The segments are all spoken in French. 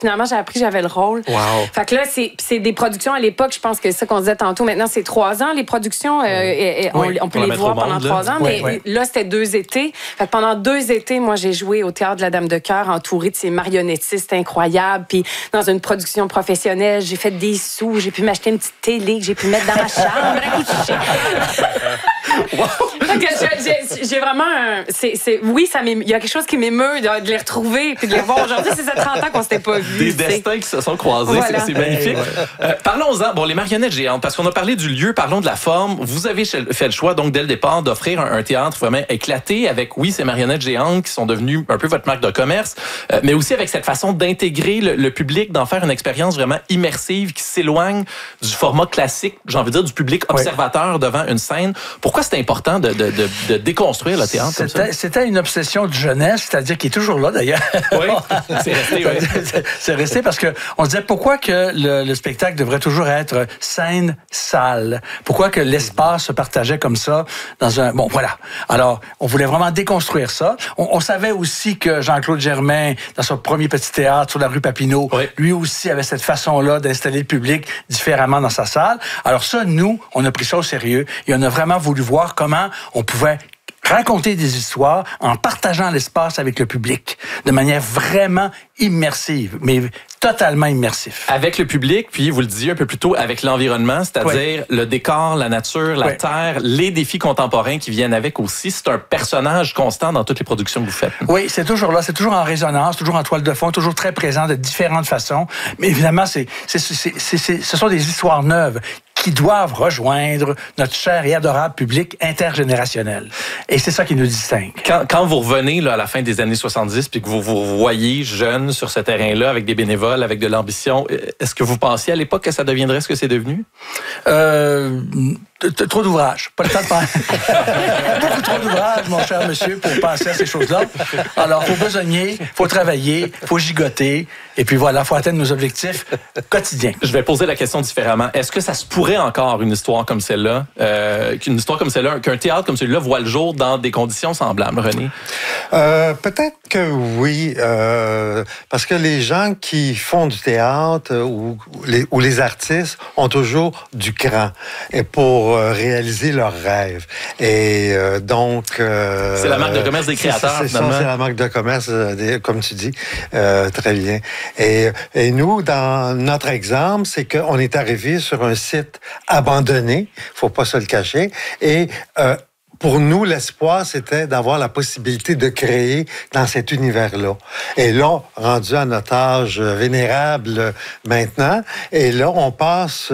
finalement, j'ai appris que j'avais le rôle. Wow. Fait que là, c'est des productions à l'époque, je pense que c'est ça qu'on disait tantôt. Maintenant, c'est 3 ans, les productions. On peut les voir pendant 3 ans, mais là, c'était 2 étés. Fait que pendant 2 étés, moi, j'ai joué au Théâtre de la Dame de Cœur, entourée de ces marionnettistes incroyables. Puis dans une production professionnelle, j'ai fait des sous, j'ai pu m'acheter une petite télé que j'ai pu mettre dans ma chambre à coucher. J'ai vraiment oui, il y a quelque chose qui m'émeut de les retrouver puis de les voir aujourd'hui. C'est ça 30 ans qu'on s'était pas vus. Des destins qui se sont croisés, voilà. C'est magnifique. Parlons-en. Bon, les marionnettes géantes, parce qu'on a parlé du lieu, parlons de la forme. Vous avez fait le choix, donc, dès le départ, d'offrir un théâtre vraiment éclaté avec, oui, ces marionnettes géantes qui sont devenues un peu votre marque de commerce, mais aussi avec cette façon d'intégrer le public, d'en faire une expérience vraiment immersive qui s'éloigne du format classique, j'ai envie de dire, du public observateur devant une scène. Pourquoi c'est important de déconstruire le théâtre comme ça? C'était une obsession de jeunesse, c'est-à-dire qui est toujours là, d'ailleurs. Oui, c'est resté, oui. C'est resté parce qu'on se disait pourquoi que le spectacle devrait toujours être scène-salle? Pourquoi que l'espace se partageait comme ça dans un... Bon, voilà. Alors, on voulait vraiment déconstruire ça. On savait aussi que Jean-Claude Germain, dans son premier petit théâtre sur la rue Papineau, lui aussi avait cette façon-là d'installer le public différemment dans sa salle. Alors ça, nous, on a pris ça au sérieux et on a vraiment voulu voir comment on pouvait raconter des histoires en partageant l'espace avec le public de manière vraiment immersive, mais totalement immersif. Avec le public, puis vous le disiez un peu plus tôt, avec l'environnement, c'est-à-dire le décor, la nature, la terre, les défis contemporains qui viennent avec aussi. C'est un personnage constant dans toutes les productions que vous faites. Oui, c'est toujours là, c'est toujours en résonance, toujours en toile de fond, toujours très présent de différentes façons. Mais évidemment, ce sont des histoires neuves qui doivent rejoindre notre cher et adorable public intergénérationnel. Et c'est ça qui nous distingue. Quand vous revenez là, à la fin des années 70 puis que vous vous voyez jeune sur ce terrain-là avec des bénévoles, avec de l'ambition, est-ce que vous pensiez à l'époque que ça deviendrait ce que c'est devenu? Trop d'ouvrages. Pas le temps de penser. Beaucoup trop d'ouvrages, mon cher monsieur, pour penser à ces choses-là. Alors, faut besogner, faut travailler, faut gigoter, et puis voilà, faut atteindre nos objectifs quotidiens. Je vais poser la question différemment. Est-ce que ça se pourrait encore une histoire comme celle-là, qu'un théâtre comme celui-là voit le jour dans des conditions semblables, René? Peut-être que oui, parce que les gens qui font du théâtre ou les artistes ont toujours du cran et pour réaliser leurs rêves. Et donc... c'est la marque de commerce des créateurs, finalement. C'est la marque de commerce, comme tu dis, très bien. Et nous, dans notre exemple, c'est qu'on est arrivé sur un site abandonné, faut pas se le cacher, et... pour nous, l'espoir, c'était d'avoir la possibilité de créer dans cet univers-là. Et là, rendu à notre âge vénérable maintenant, et là, on pense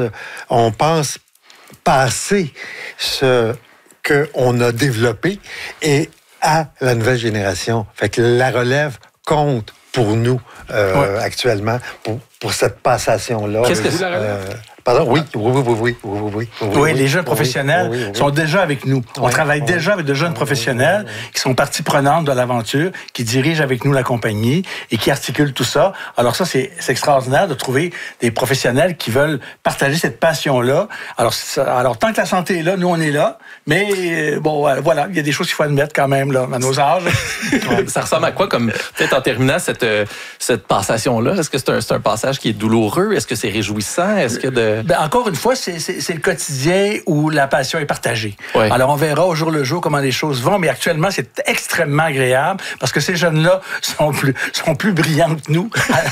passer ce qu'on a développé et à la nouvelle génération. Fait que la relève compte pour nous actuellement, pour cette passation-là. Qu'est-ce que c'est la relève? Pardon, oui, les jeunes professionnels sont déjà avec nous. On travaille déjà avec de jeunes professionnels qui sont partie prenante de l'aventure, qui dirigent avec nous la compagnie et qui articulent tout ça. Alors ça, c'est extraordinaire de trouver des professionnels qui veulent partager cette passion-là. Alors tant que la santé est là, nous, on est là. Mais bon, voilà, il y a des choses qu'il faut admettre quand même là, à nos âges. Ça ressemble à quoi, comme peut-être en terminant cette passation-là? Est-ce que c'est un passage qui est douloureux? Est-ce que c'est réjouissant? Est-ce que encore une fois, c'est le quotidien où la passion est partagée. Oui. Alors, on verra au jour le jour comment les choses vont, mais actuellement, c'est extrêmement agréable parce que ces jeunes-là sont plus brillants que nous.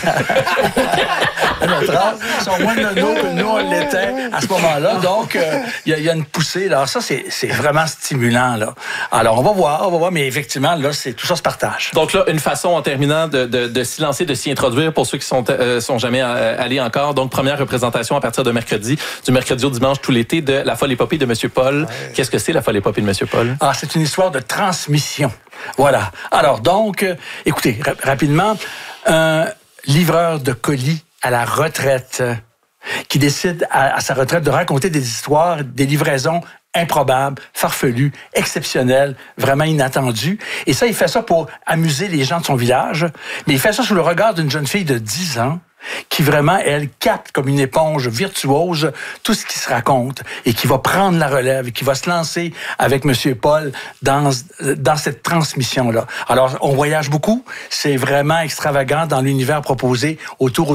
À notre âge, ils sont moins nono que nous, on l'était à ce moment-là. Donc, il y a une poussée. Alors, ça, c'est vraiment stimulant, là. Alors, on va voir, mais effectivement, là, tout ça se partage. Donc là, une façon, en terminant, de s'y lancer, de s'y introduire pour ceux qui sont jamais allés encore. Donc, première représentation à partir de mercredi, du mercredi au dimanche tout l'été, de La Folle Épopée de Monsieur Paul. Ouais. Qu'est-ce que c'est, La Folle Épopée de Monsieur Paul? C'est une histoire de transmission. Voilà. Alors, donc, écoutez, rapidement, un livreur de colis à la retraite qui décide à sa retraite de raconter des histoires, des livraisons improbables, farfelues, exceptionnelles, vraiment inattendues. Et ça, il fait ça pour amuser les gens de son village, mais il fait ça sous le regard d'une jeune fille de 10 ans qui vraiment, elle, capte comme une éponge virtuose tout ce qui se raconte et qui va prendre la relève et qui va se lancer avec M. Paul dans cette transmission-là. Alors, on voyage beaucoup. C'est vraiment extravagant dans l'univers proposé autour